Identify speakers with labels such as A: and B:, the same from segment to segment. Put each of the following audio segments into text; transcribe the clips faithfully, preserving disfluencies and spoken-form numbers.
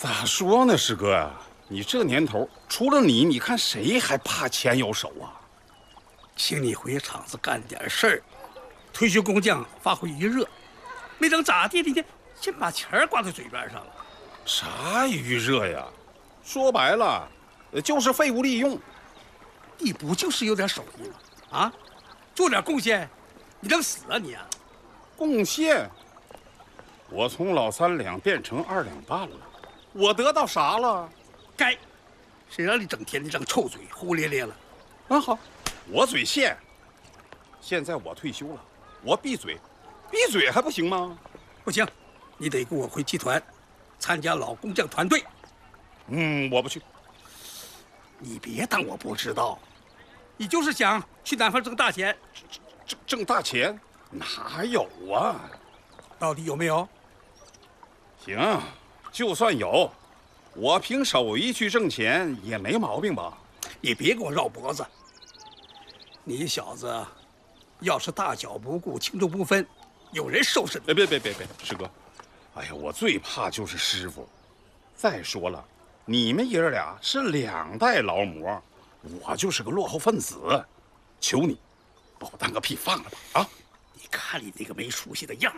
A: 咋说呢，师哥啊，你这年头除了你，你看谁还怕钱有手啊？
B: 请你回厂子干点事儿，退休工匠发挥余热，没整咋地的呢，先把钱儿挂在嘴边上了。
A: 啥余热呀？说白了，就是废物利用。
B: 你不就是有点手艺吗？啊，做点贡献，你能死啊你啊？
A: 贡献？我从老三两变成二两半了，我得到啥了？
B: 该，谁让你整天的张臭嘴，呼咧咧了？
A: 啊好，我嘴欠。现在我退休了，我闭嘴，闭嘴还不行吗？
B: 不行，你得跟我回集团，参加老工匠团队。
A: 嗯，我不去。
B: 你别当我不知道，你就是想去南方挣大钱。
A: 挣挣大钱？哪有啊？
B: 到底有没有？
A: 行，就算有，我凭手艺去挣钱也没毛病吧？
B: 你别给我绕脖子。你小子，要是大小不顾、轻重不分，有人收拾你。
A: 别别别别别，师哥，哎呀，我最怕就是师傅。再说了，你们爷儿俩是两代劳模，我就是个落后分子。求你，把我当个屁放了吧！啊！
B: 你看你那个没出息的样儿。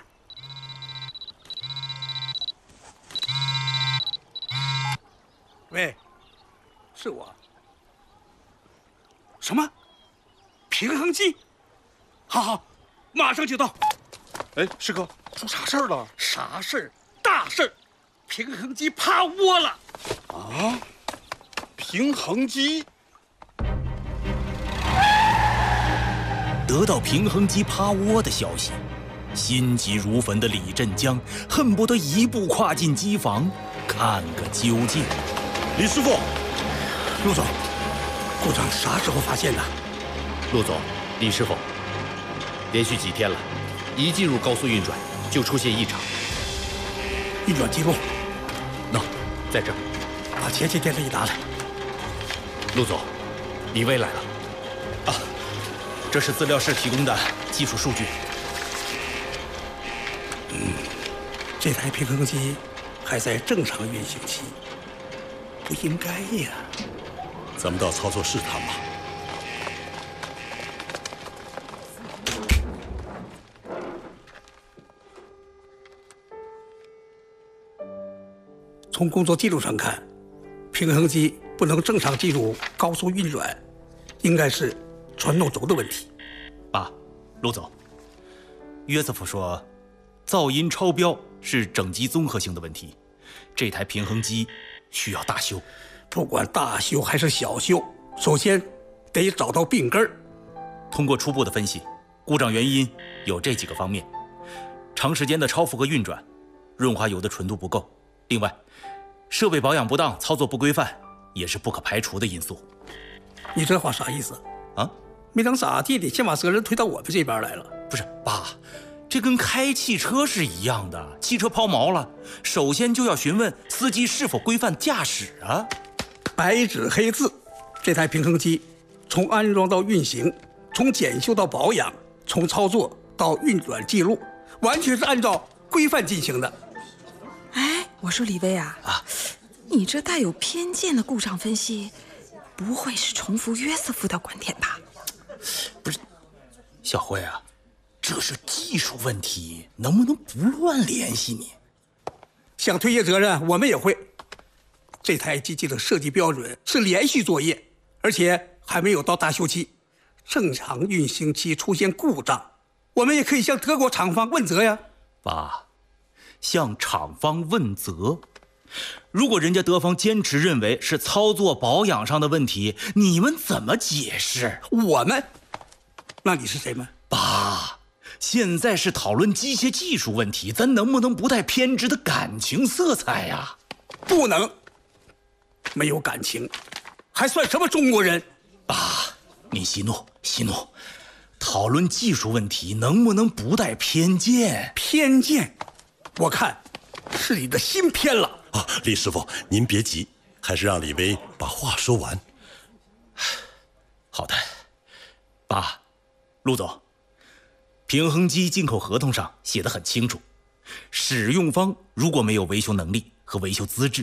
B: 喂，是我。什么？平衡机？好好，马上就到。
A: 哎，师哥，出啥事儿了？
B: 啥事儿？大事儿！平衡机趴窝了。
A: 啊？平衡机？
C: 得到平衡机趴窝的消息，心急如焚的李振江恨不得一步跨进机房，看个究竟。
D: 李师傅，
B: 陆总，故障啥时候发现的？
D: 陆总，李师傅，连续几天了，一进入高速运转就出现异常。
B: 运转记录，
D: 喏，在这儿。
B: 把前些天的一拿来。
D: 陆总，李威来了。
C: 啊，这是资料室提供的技术数据。
B: 嗯，这台平衡机还在正常运行期，不应该呀。
E: 咱们到操作室谈吧。
B: 从工作记录上看，平衡机不能正常进入高速运转，应该是传动轴的问题。
C: 爸，陆总，约瑟夫说，噪音超标是整机综合性的问题，这台平衡机需要大修。
B: 不管大修还是小修，首先得找到病根儿。
C: 通过初步的分析，故障原因有这几个方面：长时间的超负荷运转，润滑油的纯度不够，另外，设备保养不当、操作不规范也是不可排除的因素。
B: 你这话啥意思
C: 啊？
B: 没整咋地的，先把责任推到我们这边来了。
C: 不是，爸，这跟开汽车是一样的，汽车抛锚了，首先就要询问司机是否规范驾驶啊。
B: 白纸黑字，这台平衡机从安装到运行，从检修到保养，从操作到运转记录，完全是按照规范进行的。
F: 哎，我说李威啊，啊，你这带有偏见的故障分析，不会是重复约瑟夫的观点吧？
C: 不是，小慧啊，这是技术问题，能不能不乱联系你？
B: 想推卸责任，我们也会。这台机器的设计标准是连续作业，而且还没有到大修期，正常运行期出现故障，我们也可以向德国厂方问责呀。
C: 爸，向厂方问责？如果人家德方坚持认为是操作保养上的问题，你们怎么解释？
B: 我们？那你是谁们？
C: 爸，现在是讨论机械技术问题，咱能不能不带偏执的感情色彩呀？
B: 不能。没有感情，还算什么中国人？
C: 爸，你息怒，息怒。讨论技术问题能不能不带偏见？
B: 偏见？我看是你的心偏了。
E: 啊，李师傅，您别急，还是让李威把话说完。
C: 好的，爸，陆总，平衡机进口合同上写得很清楚，使用方如果没有维修能力和维修资质，